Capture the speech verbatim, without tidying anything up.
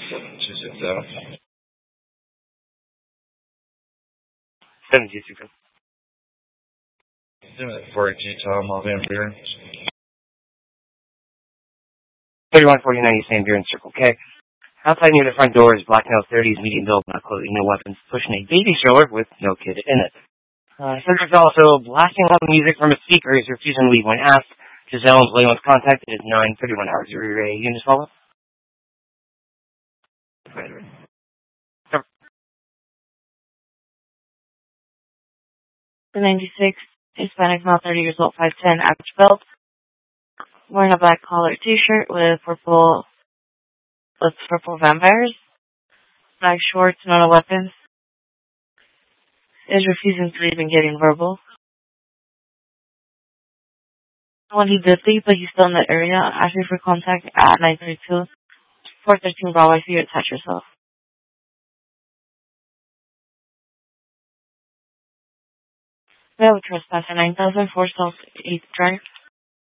two six zero. seven two six zero. four eight Utah, Mall Van Buren. thirty-one forty-nine East Van Buren Circle K. Outside near the front door is Black Male thirties, medium build, not clothing, no weapons, pushing a baby stroller with no kid in it. Uh, subject also blasting loud music from a speaker is refusing to leave when asked. Giselle employee once contacted is nine thirty-one hours. Your a unit follow? The ninety-six, Hispanic, male, thirty years old, five ten, average build. Wearing a black collar t-shirt with purple, with purple vampires. Black shorts, no weapons. Is refusing to leave and getting verbal. When he did leave, but he's still in the area, asking for contact at nine thirty-two, four thirteen Broadway for you to touch yourself. We have a trespasser, nine thousand four South eighth Drive.